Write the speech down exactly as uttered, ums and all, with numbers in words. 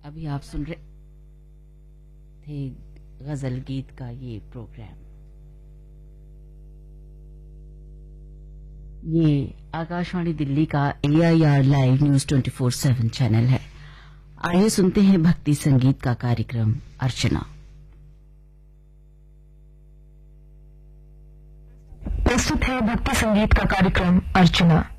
अभी आप सुन रहे थे गजल गीत का ये प्रोग्राम। ये आकाशवाणी दिल्ली का ए I R live news twenty four seven channel है। आइए सुनते हैं भक्ति संगीत का कार्यक्रम अर्चना। प्रस्तुत है भक्ति संगीत का कार्यक्रम अर्चना।